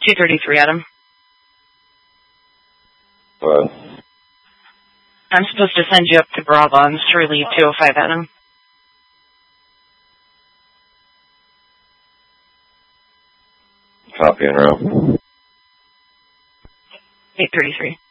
233, Adam. What? I'm supposed to send you up to Brabants to relieve 205, Adam. Copy and route. 833.